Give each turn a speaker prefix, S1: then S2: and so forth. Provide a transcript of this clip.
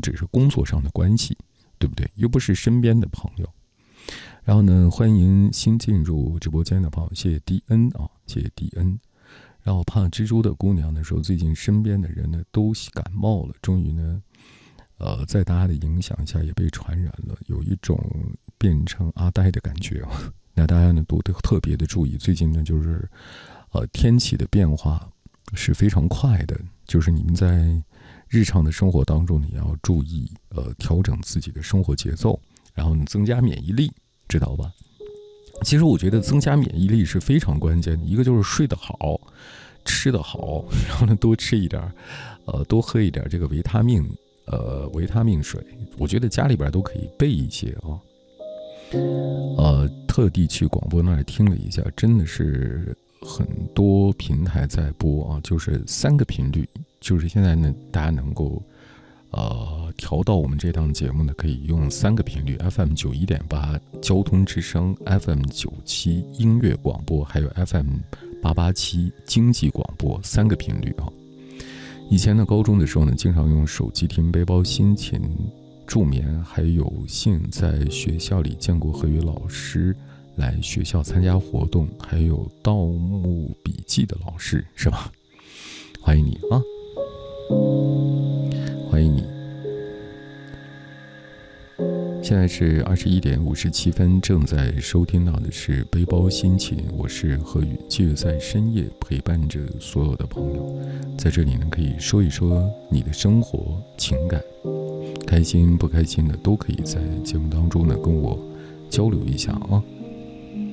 S1: 只是工作上的关系，对不对？又不是身边的朋友。然后呢，欢迎新进入直播间的朋友，谢谢 DN 啊，谢谢 DN。然后怕蜘蛛的姑娘呢说，最近身边的人呢都感冒了，终于呢，在大家的影响下也被传染了，有一种变成阿呆的感觉啊。那大家呢都特别的注意，最近呢就是天气的变化是非常快的，就是你们在日常的生活当中，你要注意调整自己的生活节奏，然后呢增加免疫力，知道吧？其实我觉得增加免疫力是非常关键的，一个就是睡得好，吃得好，然后呢多吃一点，多喝一点这个维他命水，我觉得家里边都可以备一些啊。特地去广播那儿听了一下，真的是很多平台在播啊，就是3个频率，就是现在呢大家能够调到我们这档节目呢，可以用3个频率 FM 91.8交通之声， FM 97音乐广播，还有 FM 887经济广播，3个频率啊。以前呢高中的时候呢，经常用手机听背包心情助眠，还有幸在学校里见过何宇老师来学校参加活动，还有盗墓笔记的老师，是吧？欢迎你啊，欢迎你。现在是21点57分，正在收听到的是背包心情，我是何宇，继续在深夜陪伴着所有的朋友，在这里呢可以说一说你的生活情感，开心不开心的都可以在节目当中呢跟我交流一下啊。